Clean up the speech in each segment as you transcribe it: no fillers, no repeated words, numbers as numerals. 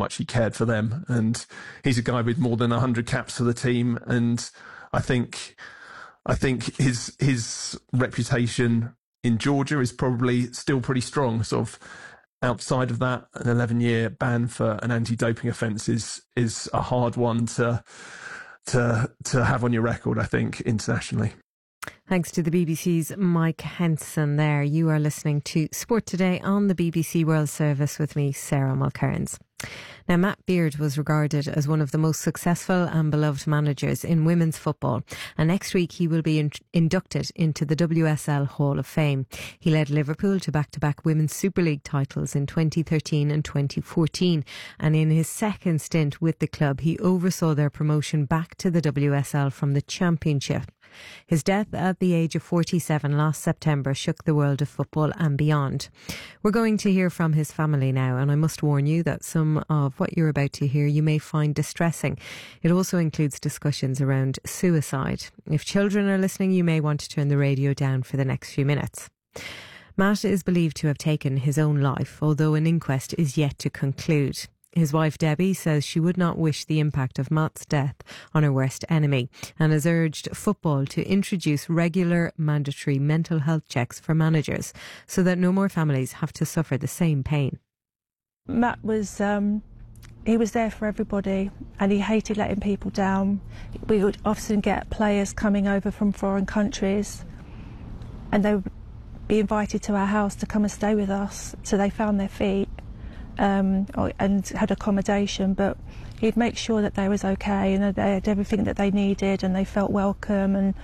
much he cared for them. And he's a guy with more than 100 caps for the team. And I think his reputation in Georgia is probably still pretty strong. Sort of outside of that, an 11-year ban for an anti-doping offence is a hard one to have on your record, I think, internationally. Thanks to the BBC's Mike Henson there. You are listening to Sport Today on the BBC World Service with me, Sarah Mulcairns. Now, Matt Beard was regarded as one of the most successful and beloved managers in women's football, and next week he will be inducted into the WSL Hall of Fame. He led Liverpool to back-to-back Women's Super League titles in 2013 and 2014, and in his second stint with the club, he oversaw their promotion back to the WSL from the Championship. His death at the age of 47 last September shook the world of football and beyond. We're going to hear from his family now, and I must warn you that some of what you're about to hear you may find distressing. It also includes discussions around suicide. If children are listening, you may want to turn the radio down for the next few minutes. Matt is believed to have taken his own life, although an inquest is yet to conclude. His wife Debbie says she would not wish the impact of Matt's death on her worst enemy, and has urged football to introduce regular mandatory mental health checks for managers so that no more families have to suffer the same pain. Matt was he was there for everybody, and he hated letting people down. We would often get players coming over from foreign countries, and they would be invited to our house to come and stay with us, so they found their feet. And had accommodation, but he'd make sure that they was okay and that they had everything that they needed and they felt welcome, and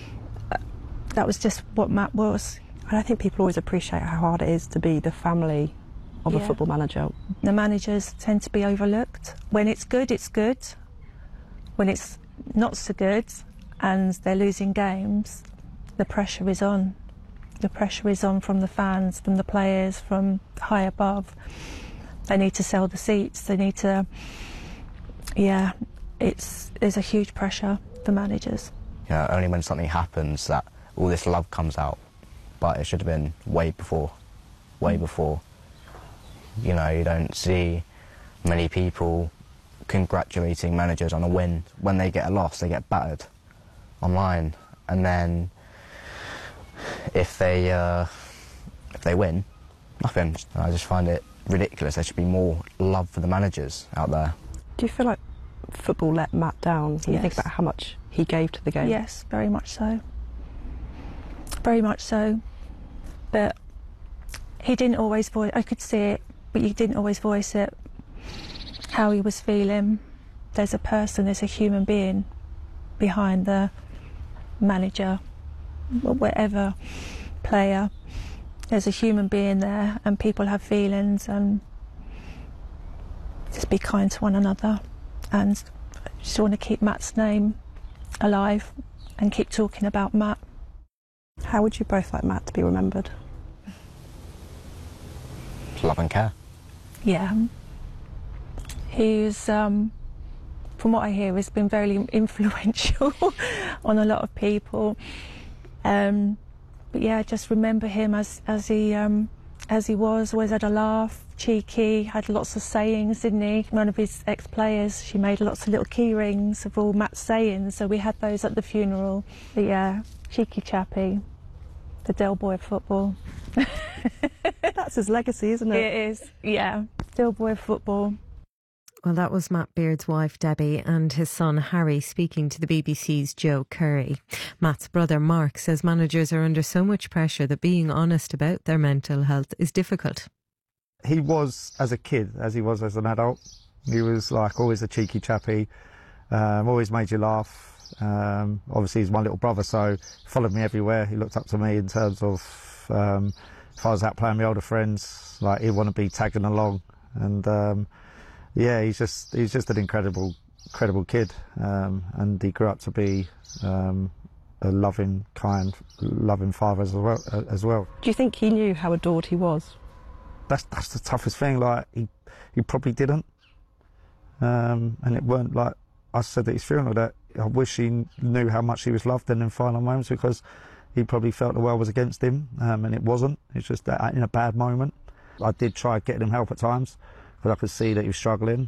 that was just what Matt was. And I think people always appreciate how hard it is to be the family of a football manager. The managers tend to be overlooked. When it's good, it's good. When it's not so good and they're losing games, the pressure is on. The pressure is on from the fans, from the players, from high above. They need to sell the seats, they need to, there's a huge pressure for managers. You know, only when something happens that all this love comes out, but it should have been way before. You know, you don't see many people congratulating managers on a win. When they get a loss, they get battered online, and then if they win, nothing. I just find it ridiculous. There should be more love for the managers out there. Do you feel like football let Matt down? When you think about how much he gave to the game? Yes, very much so. Very much so. But he didn't always voice. I could see it, but he didn't always voice it. How he was feeling. There's a person, there's a human being behind the manager, or whatever player. There's a human being there, and people have feelings, and just be kind to one another, and just want to keep Matt's name alive and keep talking about Matt. How would you both like Matt to be remembered? Love and care. Yeah. He's, from what I hear, has been very influential on a lot of people. But yeah, just remember him as he was. Always had a laugh, cheeky, had lots of sayings, didn't he? One of his ex-players, she made lots of little key rings of all Matt's sayings, so we had those at the funeral. But yeah, cheeky chappy, the Del Boy of football. That's his legacy, isn't it? It is, yeah. Del Boy of football. Well, that was Matt Beard's wife, Debbie, and his son, Harry, speaking to the BBC's Joe Curry. Matt's brother, Mark, says managers are under so much pressure that being honest about their mental health is difficult. He was, as a kid, as he was as an adult. He was like always a cheeky chappy, always made you laugh. Obviously, he's my little brother, so he followed me everywhere. He looked up to me in terms of if I was out playing with older friends, like he'd want to be tagging along. And yeah, he's just an incredible kid, and he grew up to be a loving, kind, loving father as well. Do you think he knew how adored he was? That's the toughest thing. Like he probably didn't, and it weren't like I said at his funeral that I wish he knew how much he was loved in final moments, because he probably felt the world was against him, and it wasn't. It's just that in a bad moment. I did try getting him help at times, because I could see that he was struggling.